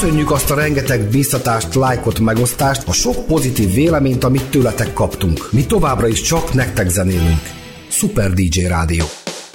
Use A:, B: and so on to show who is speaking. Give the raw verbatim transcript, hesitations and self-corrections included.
A: Köszönjük azt a rengeteg biztatást, lájkot, megosztást, a sok pozitív véleményt, amit tőletek kaptunk. Mi továbbra is csak nektek zenélünk. Szuper dé dzsé Rádió.